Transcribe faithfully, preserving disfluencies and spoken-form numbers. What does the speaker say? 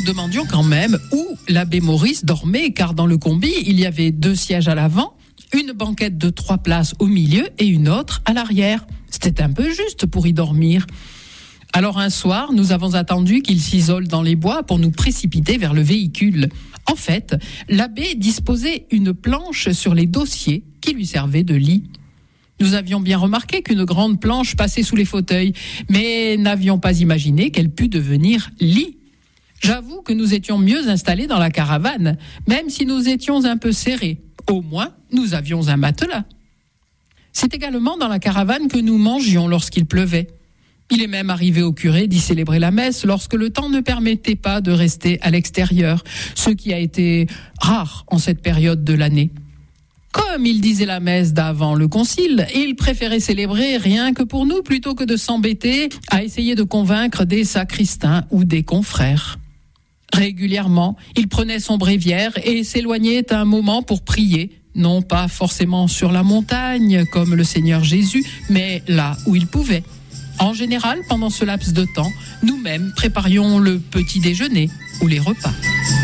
demandions quand même où l'abbé Maurice dormait, car dans le combi, il y avait deux sièges à l'avant, une banquette de trois places au milieu et une autre à l'arrière. C'était un peu juste pour y dormir. Alors un soir, nous avons attendu qu'il s'isole dans les bois pour nous précipiter vers le véhicule. En fait, l'abbé disposait une planche sur les dossiers qui lui servait de lit. Nous avions bien remarqué qu'une grande planche passait sous les fauteuils, mais n'avions pas imaginé qu'elle pût devenir lit. J'avoue que nous étions mieux installés dans la caravane, même si nous étions un peu serrés. Au moins, nous avions un matelas. C'est également dans la caravane que nous mangions lorsqu'il pleuvait. Il est même arrivé au curé d'y célébrer la messe lorsque le temps ne permettait pas de rester à l'extérieur, ce qui a été rare en cette période de l'année. Comme il disait la messe d'avant le concile, il préférait célébrer rien que pour nous plutôt que de s'embêter à essayer de convaincre des sacristains ou des confrères. Régulièrement, il prenait son bréviaire et s'éloignait un moment pour prier, non pas forcément sur la montagne comme le Seigneur Jésus, mais là où il pouvait. En général, pendant ce laps de temps, nous-mêmes préparions le petit déjeuner ou les repas.